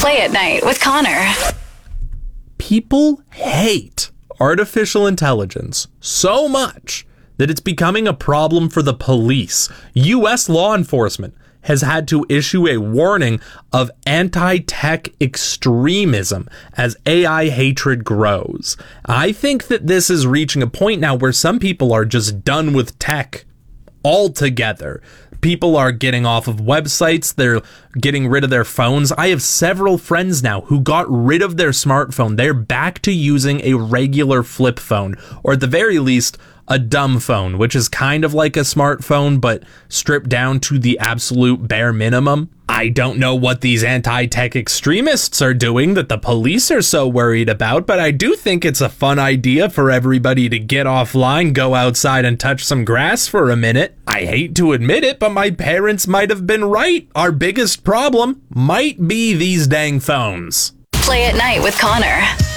Play at Night with Connor. People hate artificial intelligence so much that it's becoming a problem for the police. U.S. law enforcement has had to issue a warning of anti-tech extremism as AI hatred grows. I think that this is reaching a point now where some people are just done with tech altogether. People are getting off of websites. They're getting rid of their phones. I have several friends now who got rid of their smartphone. They're back to using a regular flip phone, or at the very least, a dumb phone, which is kind of like a smartphone, but stripped down to the absolute bare minimum. I don't know what these anti-tech extremists are doing that the police are so worried about, but I do think it's a fun idea for everybody to get offline, go outside and touch some grass for a minute. I hate to admit it, but my parents might have been right. Our biggest problem might be these dang phones. Play at Night with Connor.